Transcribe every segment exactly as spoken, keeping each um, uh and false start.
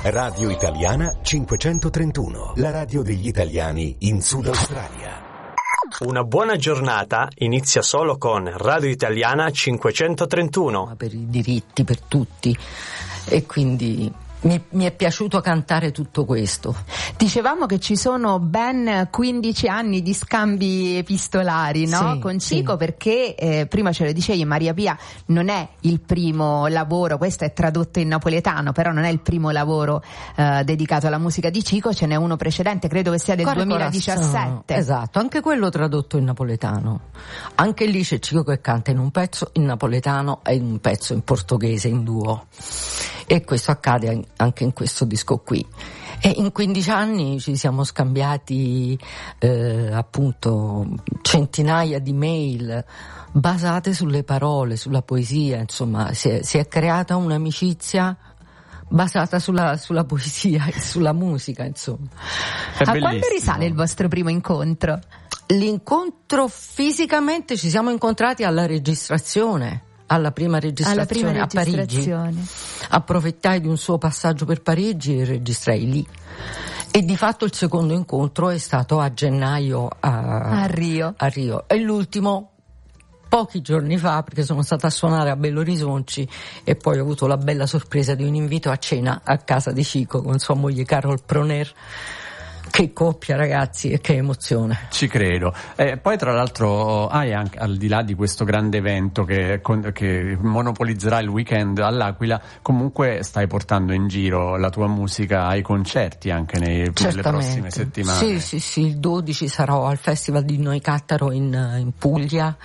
Radio Italiana cinquecentotrentuno, la radio degli italiani in Sud Australia. Una buona giornata inizia solo con Radio Italiana cinquecentotrentuno. Per i diritti, per tutti, e quindi mi, mi è piaciuto cantare tutto questo. Dicevamo che ci sono ben quindici anni di scambi epistolari, no? Sì, con Cico, sì. Perché eh, prima ce lo dicevi, Maria Pia non è il primo lavoro, questo è tradotto in napoletano, però non è il primo lavoro eh, dedicato alla musica di Cico, ce n'è uno precedente, credo che sia del Cuore duemiladiciassette. Corazon, esatto, anche quello tradotto in napoletano. Anche lì c'è Cico che canta in un pezzo in napoletano e in un pezzo in portoghese, in duo. E questo accade anche in questo disco qui. E in quindici anni ci siamo scambiati eh, appunto centinaia di mail basate sulle parole, sulla poesia, insomma si è, si è creata un'amicizia basata sulla, sulla poesia e sulla musica, insomma. A quando risale il vostro primo incontro? L'incontro fisicamente ci siamo incontrati alla registrazione. Alla prima registrazione, Alla prima a registrazione. Parigi. Approfittai di un suo passaggio per Parigi e registrai lì. E di fatto il secondo incontro è stato a gennaio a, a Rio. A Rio. E l'ultimo pochi giorni fa, perché sono stata a suonare a Belo Horizonte e poi ho avuto la bella sorpresa di un invito a cena a casa di Cico con sua moglie Carol Proner. Che coppia, ragazzi, e che emozione. Ci credo. E poi tra l'altro hai anche, al di là di questo grande evento che, che monopolizzerà il weekend all'Aquila, comunque stai portando in giro la tua musica ai concerti anche nei, nelle prossime settimane. Sì, sì, sì, il dodici sarò al Festival di Noicattaro in, in Puglia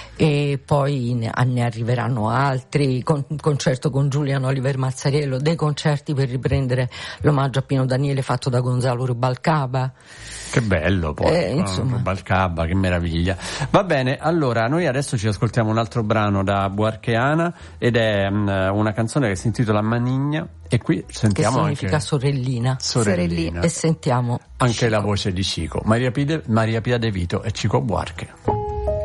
e poi ne, ne arriveranno altri, con, concerto con Giulian Oliver Mazzariello, dei concerti per riprendere l'omaggio a Pino Daniele fatto da Gonzalo Rubalcaba. Che bello poi, eh, insomma. Rubalcaba, che meraviglia. Va bene, allora noi adesso ci ascoltiamo un altro brano da Buarcheana ed è um, una canzone che si intitola Manigna e qui sentiamo che significa anche sorellina. sorellina E sentiamo anche Cico. La voce di Cico, Maria Pia, Maria Pia De Vito e Cico Buarche.